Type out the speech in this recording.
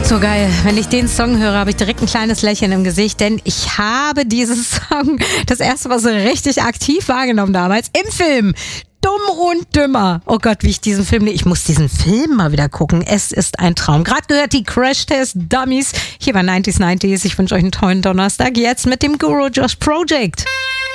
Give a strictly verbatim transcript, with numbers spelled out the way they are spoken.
So geil. Wenn ich den Song höre, habe ich direkt ein kleines Lächeln im Gesicht, denn ich habe diesen Song das erste Mal so richtig aktiv wahrgenommen damals im Film. Dumm und Dümmer. Oh Gott, wie ich diesen Film... Ich muss diesen Film mal wieder gucken. Es ist ein Traum. Gerade gehört die Crash Test Dummies. Hier bei neunzig neunzig. Ich wünsche euch einen tollen Donnerstag. Jetzt mit dem Guru Josh Project.